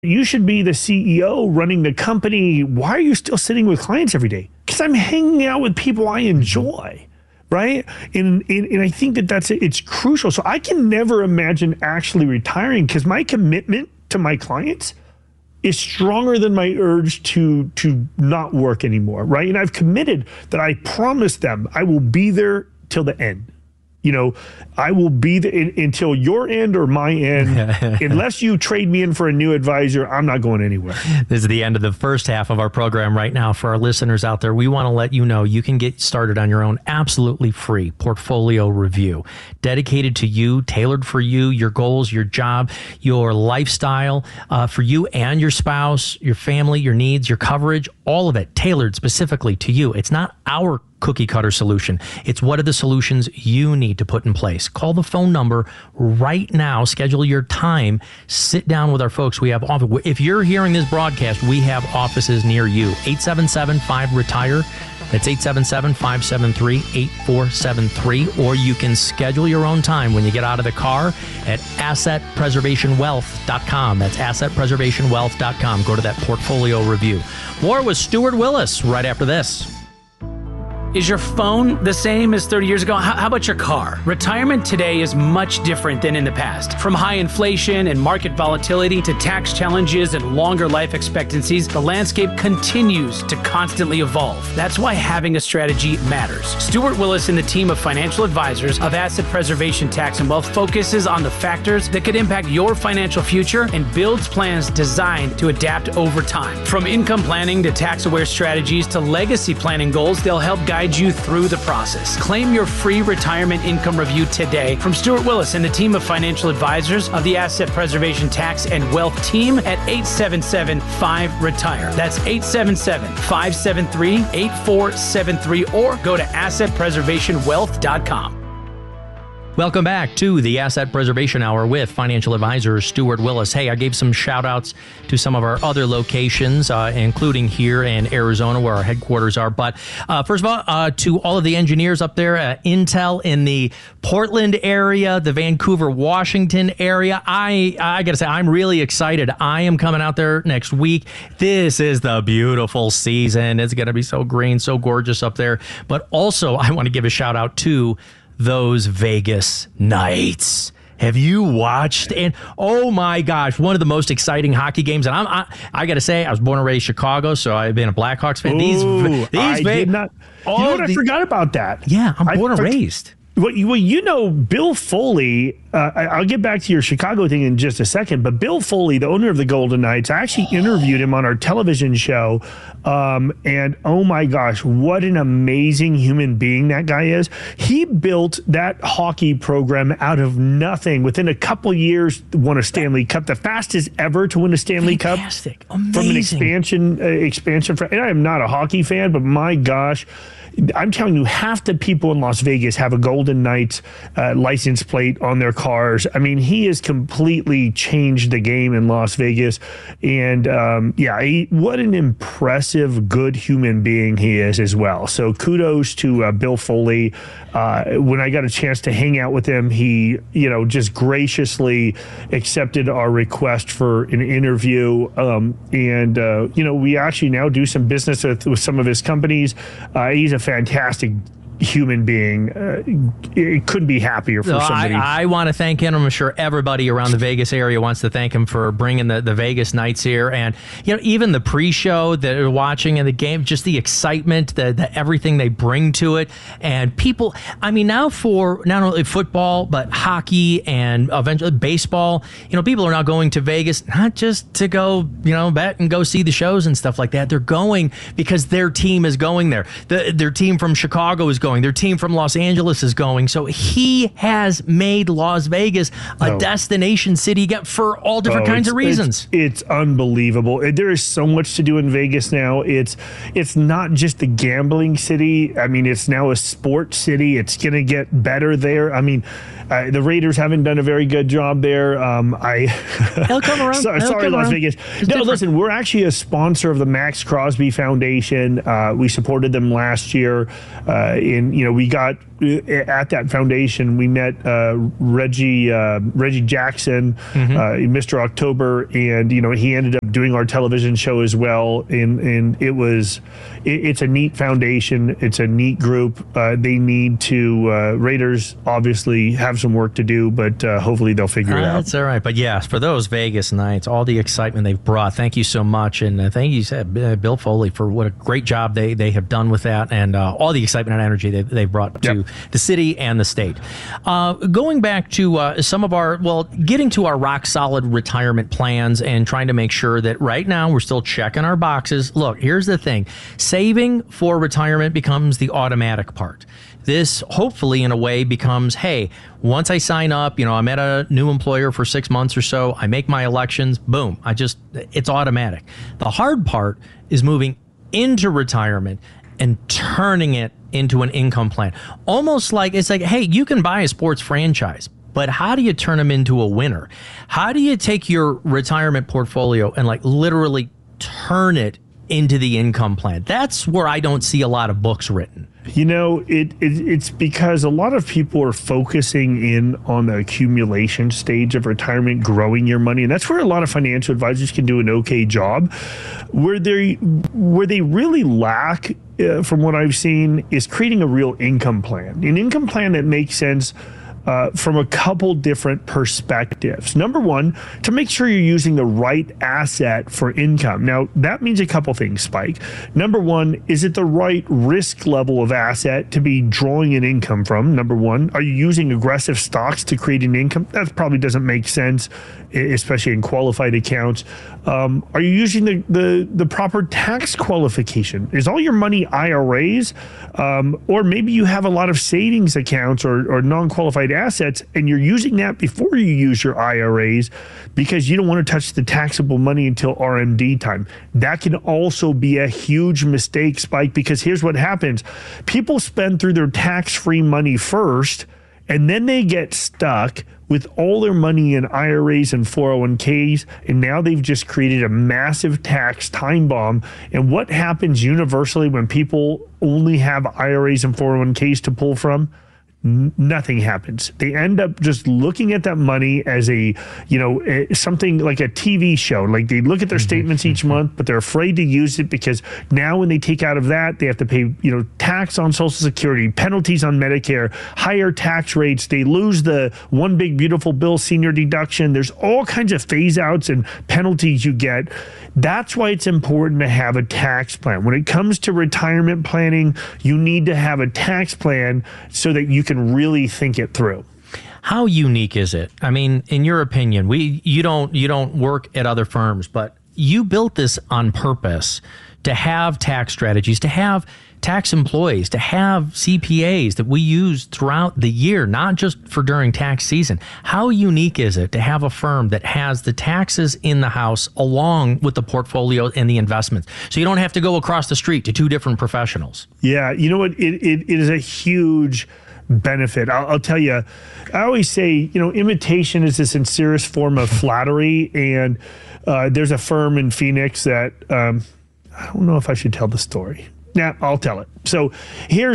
You should be the CEO running the company. Why are you still sitting with clients every day? Because I'm hanging out with people I enjoy, right? And I think it's crucial. So I can never imagine actually retiring because my commitment to my clients is stronger than my urge to not work anymore, right? And I've committed that I promise them I will be there till the end. I will be there until your end or my end. Unless you trade me in for a new advisor, I'm not going anywhere. This is the end of the first half of our program right now. For our listeners out there, we want to let you know you can get started on your own absolutely free portfolio review, dedicated to you, tailored for you, your goals, your job, your lifestyle, for you and your spouse, your family, your needs, your coverage, all of it tailored specifically to you. It's not our cookie cutter solution. It's what are the solutions you need to put in place. Call the phone number right now. Schedule your time. Sit down with our folks. We have office. If you're hearing this broadcast, we have offices near you. 877-5RETIRE. That's 877-573-8473. Or you can schedule your own time when you get out of the car at assetpreservationwealth.com. That's assetpreservationwealth.com. Go to that portfolio review. More with Stuart Willis right after this. Is your phone the same as 30 years ago? How about your car? Retirement today is much different than in the past. From high inflation and market volatility to tax challenges and longer life expectancies, the landscape continues to constantly evolve. That's why having a strategy matters. Stuart Willis and the team of financial advisors of Asset Preservation Tax and Wealth focuses on the factors that could impact your financial future and builds plans designed to adapt over time. From income planning to tax-aware strategies to legacy planning goals, they'll help guide you through the process. Claim your free retirement income review today from Stuart Willis and the team of financial advisors of the Asset Preservation Tax and Wealth team at 877-5RETIRE. That's 877-573-8473 or go to assetpreservationwealth.com. Welcome back to the Asset Preservation Hour with financial advisor Stuart Willis. Hey, I gave some shout outs to some of our other locations, including here in Arizona where our headquarters are. But first of all, to all of the engineers up there, Intel in the Portland area, the Vancouver, Washington area, I got to say, I'm really excited. I am coming out there next week. This is the beautiful season. It's going to be so green, so gorgeous up there. But also, I want to give a shout out to those Vegas Knights. Have you watched? And oh my gosh, one of the most exciting hockey games. And I got to say, I was born and raised Chicago, so I've been a Blackhawks fan. I did not. I forgot about that. Yeah, I'm born and raised. Well, Bill Foley, I'll get back to your Chicago thing in just a second, but Bill Foley, the owner of the Golden Knights, I actually interviewed him on our television show, and oh my gosh, what an amazing human being that guy is. He built that hockey program out of nothing. Within a couple years, won a Stanley Cup, the fastest ever to win a Stanley Cup. Amazing. From an expansion. And I am not a hockey fan, but my gosh, I'm telling you, half the people in Las Vegas have a Golden Knights license plate on their cars. I mean, he has completely changed the game in Las Vegas. And what an impressive, good human being he is as well. So kudos to Bill Foley. When I got a chance to hang out with him, he, just graciously accepted our request for an interview. We actually now do some business with some of his companies. He's a fantastic human being. It couldn't be happier for somebody. I want to thank him. I'm sure everybody around the Vegas area wants to thank him for bringing the Vegas Knights here. And, even the pre-show that are watching in the game, just the excitement, the everything they bring to it. And people, now for not only football, but hockey and eventually baseball, people are now going to Vegas, not just to go, bet and go see the shows and stuff like that. They're going because their team is going there. Their team from Chicago is going. Their team from Los Angeles is going. So he has made Las Vegas a destination city for all different kinds of reasons. It's unbelievable. There is so much to do in Vegas now. It's not just a gambling city. It's now a sports city. It's going to get better there. The Raiders haven't done a very good job there. He'll come around. Sorry, Las Vegas. Listen, we're actually a sponsor of the Max Crosby Foundation. We supported them last year. We got at that foundation, we met Reggie Jackson, Mr. October, and he ended up doing our television show as well. And it's a neat foundation. It's a neat group. They need to Raiders obviously have some work to do, but hopefully they'll figure it out. That's all right. But yes, for those Vegas nights, all the excitement they've brought. Thank you so much, and thank you, Bill Foley, for what a great job they have done with that, and all the excitement and energy they've brought to the city and the state. Going back to some of getting to our rock solid retirement plans and trying to make sure that right now we're still checking our boxes. Look, here's the thing. Saving for retirement becomes the automatic part. This hopefully in a way becomes, hey, once I sign up, I'm at a new employer for 6 months or so, I make my elections, boom, it's automatic. The hard part is moving into retirement and turning it into an income plan. Almost like, it's like, hey, you can buy a sports franchise, but how do you turn them into a winner? How do you take your retirement portfolio and literally turn it into the income plan? That's where I don't see a lot of books written. It's because a lot of people are focusing in on the accumulation stage of retirement, growing your money, and that's where a lot of financial advisors can do an okay job. Where they really lack, from what I've seen, is creating a real income plan, an income plan that makes sense from a couple different perspectives. Number one, to make sure you're using the right asset for income. Now, that means a couple things, Spike. Number one, is it the right risk level of asset to be drawing an income from? Number one, are you using aggressive stocks to create an income? That probably doesn't make sense, especially in qualified accounts. Are you using the proper tax qualification? Is all your money IRAs? Or maybe you have a lot of savings accounts or non-qualified assets, and you're using that before you use your IRAs because you don't want to touch the taxable money until RMD time. That can also be a huge mistake, Spike, because here's what happens. People spend through their tax-free money first, and then they get stuck with all their money in IRAs and 401ks, and now they've just created a massive tax time bomb. And what happens universally when people only have IRAs and 401ks to pull from? Nothing happens. They end up just looking at that money as something like a TV show. Like they look at their statements each month, but they're afraid to use it because now when they take out of that, they have to pay, tax on Social Security, penalties on Medicare, higher tax rates. They lose the one big beautiful bill senior deduction. There's all kinds of phase outs and penalties you get. That's why it's important to have a tax plan. When it comes to retirement planning, you need to have a tax plan so that you can really think it through. How unique is it? I mean, in your opinion, you don't work at other firms, but you built this on purpose to have tax strategies, to have tax employees, to have CPAs that we use throughout the year, not just for during tax season. How unique is it to have a firm that has the taxes in the house along with the portfolio and the investments? So you don't have to go across the street to two different professionals. Yeah, you know what? It is a huge benefit. I'll tell you, I always say, imitation is the sincerest form of flattery. And there's a firm in Phoenix that, I don't know if I should tell the story. Yeah, I'll tell it. So here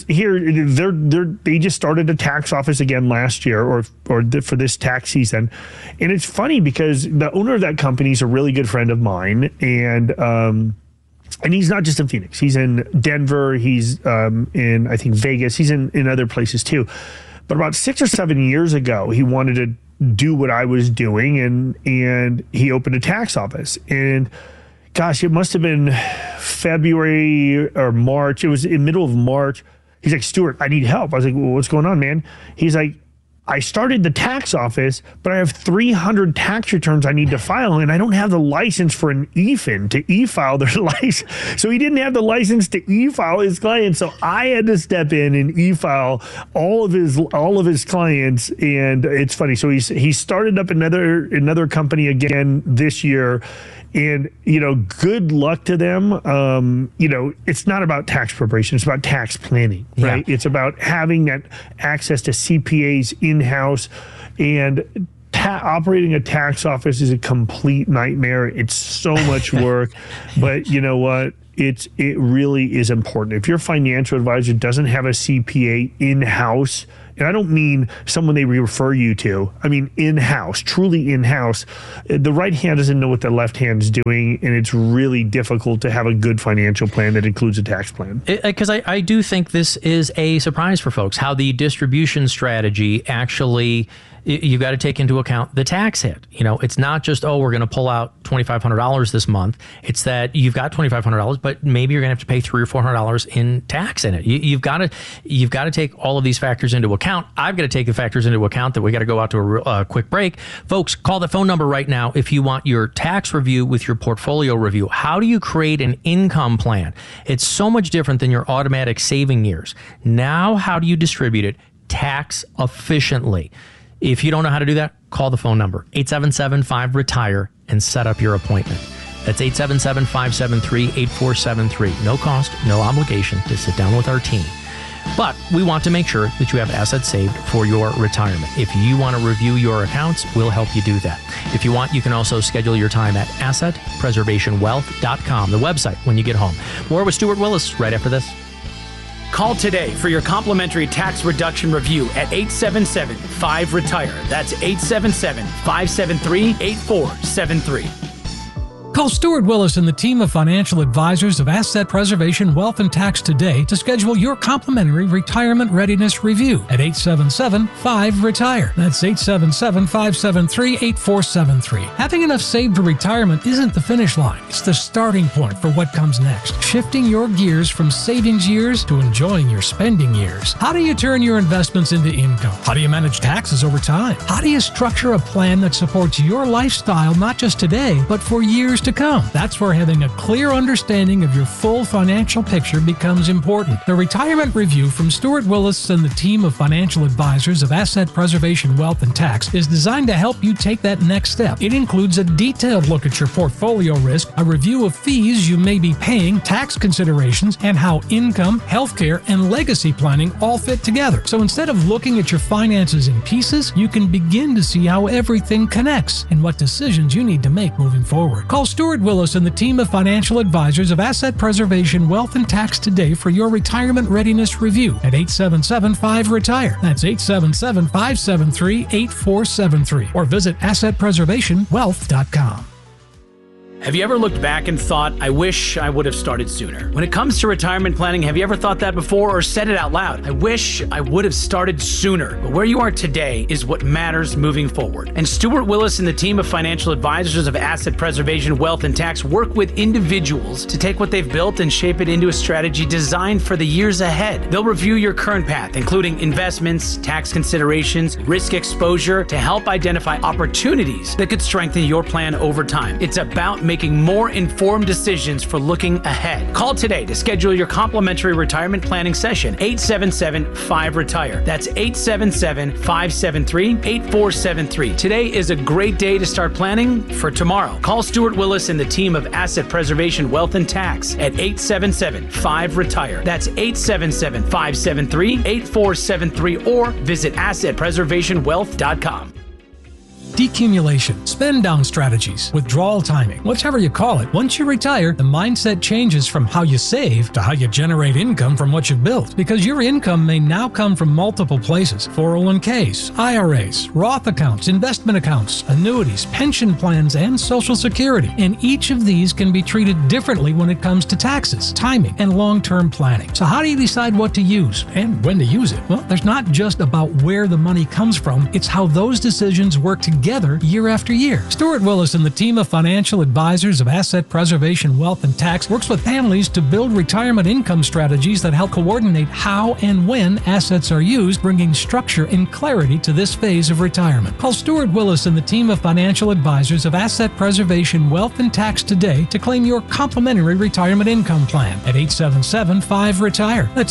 they just started a tax office again last year or for this tax season. And it's funny because the owner of that company is a really good friend of mine. And he's not just in Phoenix. He's in Denver. He's in, I think, Vegas. He's in other places too. But about 6 or 7 years ago, he wanted to do what I was doing, and he opened a tax office. And gosh, it must have been February or March. It was in the middle of March. He's like, Stuart, I need help. I was like, well, what's going on, man? He's like, I started the tax office, but I have 300 tax returns I need to file, and I don't have the license for an EFIN to e-file their license. So he didn't have the license to e-file his clients. So I had to step in and e-file all of his clients. And it's funny. So he started up another company again this year. And, good luck to them. It's not about tax preparation. It's about tax planning, right? Yeah. It's about having that access to CPAs in-house. And operating a tax office is a complete nightmare. It's so much work. But you know what? it really is important. If your financial advisor doesn't have a CPA in-house, and I don't mean someone they refer you to, I mean in-house, truly in-house, the right hand doesn't know what the left hand is doing, and it's really difficult to have a good financial plan that includes a tax plan. Because I do think this is a surprise for folks, how the distribution strategy actually, you've got to take into account the tax hit. It's not just, we're going to pull out $2,500 this month. It's that you've got $2,500, but maybe you're going to have to pay $300 or $400 in tax in it. You've got to take all of these factors into account. I've got to take the factors into account that we got to go out to a quick break. Folks, call the phone number right now if you want your tax review with your portfolio review. How do you create an income plan? It's so much different than your automatic saving years. Now, how do you distribute it tax efficiently? If you don't know how to do that, call the phone number, 877-5-RETIRE, and set up your appointment. That's 877-573-8473. No cost, no obligation to sit down with our team. But we want to make sure that you have assets saved for your retirement. If you want to review your accounts, we'll help you do that. If you want, you can also schedule your time at assetpreservationwealth.com, the website, when you get home. More with Stuart Willis right after this. Call today for your complimentary tax reduction review at 877-5-RETIRE. That's 877-573-8473. Call Stuart Willis and the team of financial advisors of Asset Preservation Wealth and Tax today to schedule your complimentary retirement readiness review at 877-5-RETIRE. That's 877-573-8473. Having enough saved for retirement isn't the finish line. It's the starting point for what comes next. Shifting your gears from savings years to enjoying your spending years. How do you turn your investments into income? How do you manage taxes over time? How do you structure a plan that supports your lifestyle not just today, but for years to come? That's where having a clear understanding of your full financial picture becomes important. The Retirement Review from Stuart Willis and the team of financial advisors of Asset Preservation Wealth and Tax is designed to help you take that next step. It includes a detailed look at your portfolio risk, a review of fees you may be paying, tax considerations, and how income, healthcare, and legacy planning all fit together. So instead of looking at your finances in pieces, you can begin to see how everything connects and what decisions you need to make moving forward. Call Stuart Willis and the team of financial advisors of Asset Preservation Wealth and Tax today for your retirement readiness review at 877-5-RETIRE. That's 877-573-8473. Or visit assetpreservationwealth.com. Have you ever looked back and thought, I wish I would have started sooner? When it comes to retirement planning, have you ever thought that before or said it out loud? I wish I would have started sooner. But where you are today is what matters moving forward. And Stuart Willis and the team of financial advisors of Asset Preservation Wealth and Tax work with individuals to take what they've built and shape it into a strategy designed for the years ahead. They'll review your current path, including investments, tax considerations, risk exposure, to help identify opportunities that could strengthen your plan over time. It's about making more informed decisions for looking ahead. Call today to schedule your complimentary retirement planning session, 877-5-RETIRE. That's 877-573-8473. Today is a great day to start planning for tomorrow. Call Stuart Willis and the team of Asset Preservation Wealth and Tax at 877-5-RETIRE. That's 877-573-8473 or visit assetpreservationwealth.com. Decumulation, spend down strategies, withdrawal timing, whatever you call it. Once you retire, the mindset changes from how you save to how you generate income from what you've built. Because your income may now come from multiple places: 401ks, IRAs, Roth accounts, investment accounts, annuities, pension plans, and Social Security. And each of these can be treated differently when it comes to taxes, timing, and long-term planning. So how do you decide what to use and when to use it? Well, there's not just about where the money comes from, it's how those decisions work together year after year. Stuart Willis and the team of financial advisors of Asset Preservation Wealth and Tax works with families to build retirement income strategies that help coordinate how and when assets are used, bringing structure and clarity to this phase of retirement. Call Stuart Willis and the team of financial advisors of Asset Preservation Wealth and Tax today to claim your complimentary retirement income plan at 877-5-RETIRE. That's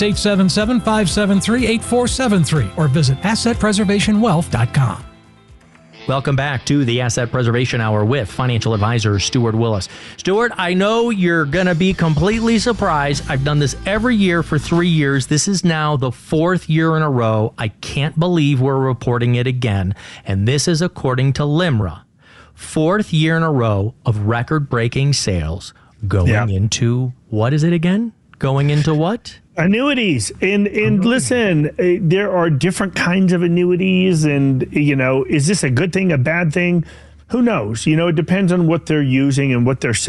877-573-8473 or visit assetpreservationwealth.com. Welcome back to the Asset Preservation Hour with financial advisor Stuart Willis. Stuart, I know you're going to be completely surprised. I've done this every year for 3 years. This is now the 4th year in a row. I can't believe we're reporting it again. And this is according to LIMRA. 4th year in a row of record-breaking sales. going into, what is it again? Going into what? Annuities. And listen, there are different kinds of annuities. And, is this a good thing, a bad thing? Who knows? It depends on what they're using and what they're selling.